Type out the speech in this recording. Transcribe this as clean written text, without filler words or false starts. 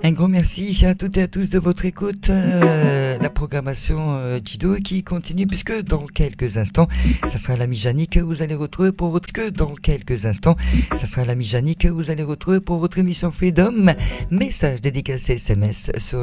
Un grand merci à toutes et à tous de votre écoute. La programmation Jido qui continue puisque dans quelques instants, ça sera l'ami Jani que vous allez retrouver pour votre émission Freedom. Message dédicacé SMS sur